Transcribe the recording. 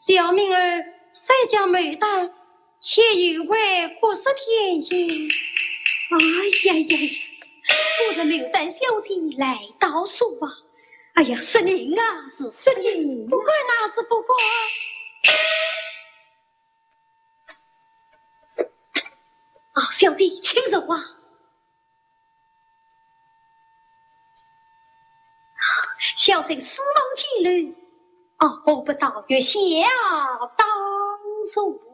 小命儿赛家美丹，且以为国色天香。哎呀呀呀！我的美丹小姐来倒数吧。哎呀，是您啊，是您，不管那是不管。哦，小姐，请说话。小生死亡记录，哦，不到月下当数。